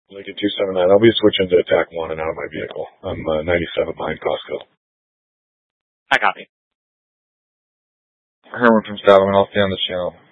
Lincoln 279. I'll be switching to attack 1 and out of my vehicle. I'm 97 behind Costco. I copy. Herman from Scotland, I'll stay on the channel.